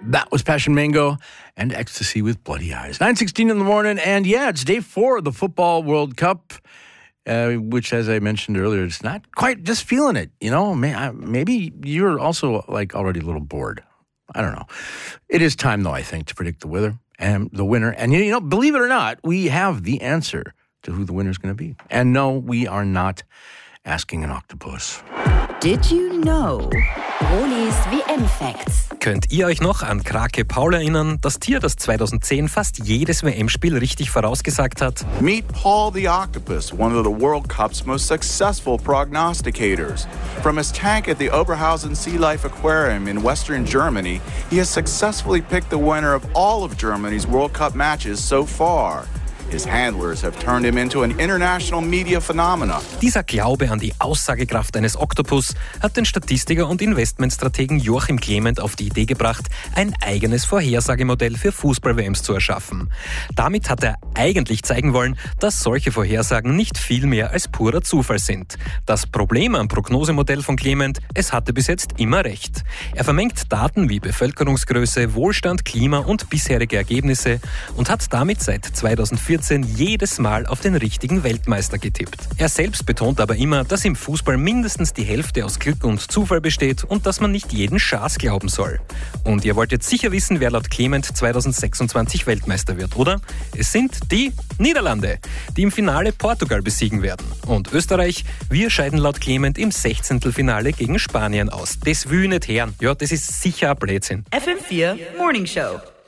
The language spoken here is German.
That was Passion Mango and Ecstasy with Bloody Eyes. 9:16 in the morning, and yeah, it's day 4 of the Football World Cup, which, as I mentioned earlier, it's not quite just feeling it. You know, maybe you're also like already a little bored. I don't know. It is time, though, I think, to predict the winner. And you know, believe it or not, we have the answer to who the winner is going to be. And no, we are not asking an octopus. Did you know? Rolis WM-Facts. Könnt ihr euch noch an Krake Paul erinnern, das Tier, das 2010 fast jedes WM-Spiel richtig vorausgesagt hat? Meet Paul the Octopus, one of the World Cup's most successful prognosticators. From his tank at the Oberhausen Sea Life Aquarium in Western Germany, he has successfully picked the winner of all of Germany's World Cup matches so far. His handlers have turned him into an international media phenomenon. Dieser Glaube an die Aussagekraft eines Oktopus hat den Statistiker und Investmentstrategen Joachim Clement auf die Idee gebracht, ein eigenes Vorhersagemodell für Fußball-WMs zu erschaffen. Damit hat er eigentlich zeigen wollen, dass solche Vorhersagen nicht viel mehr als purer Zufall sind. Das Problem am Prognosemodell von Clement, es hatte bis jetzt immer recht. Er vermengt Daten wie Bevölkerungsgröße, Wohlstand, Klima und bisherige Ergebnisse und hat damit seit 2014 jedes Mal auf den richtigen Weltmeister getippt. Er selbst betont aber immer, dass im Fußball mindestens die Hälfte aus Glück und Zufall besteht und dass man nicht jeden Schaß glauben soll. Und ihr wollt jetzt sicher wissen, wer laut Clement 2026 Weltmeister wird, oder? Es sind die Niederlande, die im Finale Portugal besiegen werden. Und Österreich, wir scheiden laut Clement im 16. Finale gegen Spanien aus. Das will ich nicht hören. Ja, das ist sicher ein Blödsinn. FM4 Morning Show.